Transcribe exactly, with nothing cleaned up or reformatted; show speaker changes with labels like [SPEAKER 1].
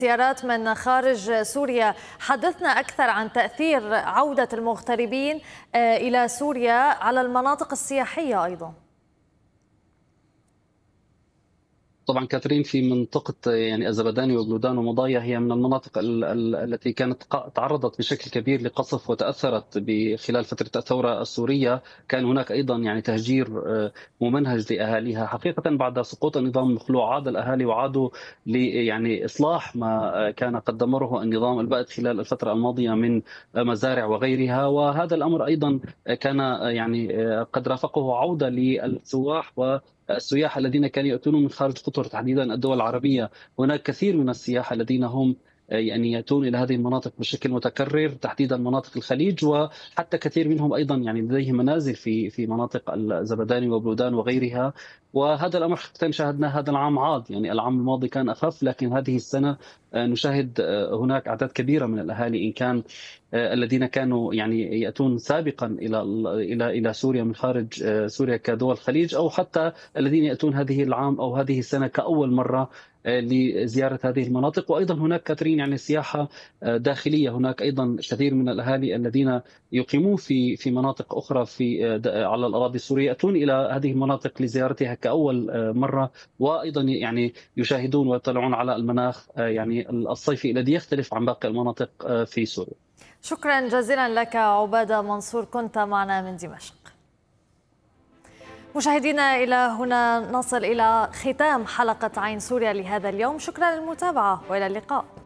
[SPEAKER 1] زيارات من خارج سوريا. حدثنا أكثر عن تأثير عودة المغتربين إلى سوريا على المناطق السياحية أيضا.
[SPEAKER 2] طبعا كاترين، في منطقة يعني الزبداني وبلودان ومضايا هي من المناطق ال ال التي كانت تعرضت بشكل كبير لقصف وتأثرت خلال فترة الثورة السورية. كان هناك أيضا يعني تهجير ممنهج لأهاليها. حقيقة بعد سقوط النظام المخلوع عاد الأهالي وعادوا ل يعني إصلاح ما كان قد دمره النظام البائد خلال الفترة الماضية من مزارع وغيرها، وهذا الأمر أيضا كان يعني قد رافقه عودة للسواح و السياح الذين كانوا يأتون من خارج قطر، تحديدا الدول العربية. هناك كثير من السياح الذين هم يعني يأتون إلى هذه المناطق بشكل متكرر، تحديدا مناطق الخليج، وحتى كثير منهم أيضا يعني لديهم منازل في في مناطق الزبداني وبلودان وغيرها. وهذا الأمر حقيقة شاهدناه هذا العام عاد، يعني العام الماضي كان أخف، لكن هذه السنة نشاهد هناك أعداد كبيرة من الأهالي، إن كان الذين كانوا يعني يأتون سابقا إلى إلى إلى سوريا من خارج سوريا كدول الخليج، أو حتى الذين يأتون هذه العام أو هذه السنة كأول مرة لزيارة هذه المناطق. وأيضا هناك كاترين يعني سياحة داخلية، هناك أيضا كثير من الأهالي الذين يقيمون في في مناطق أخرى في على الأراضي السورية يأتون إلى هذه المناطق لزيارتها كأول مرة، وأيضا يعني يشاهدون ويطلعون على المناخ يعني الصيفي الذي يختلف عن باقي المناطق في سوريا.
[SPEAKER 1] شكرا جزيلا لك عبادة منصور، كنت معنا من دمشق. مشاهدينا، إلى هنا نصل إلى ختام حلقة عين سوريا لهذا اليوم. شكرا للمتابعة وإلى اللقاء.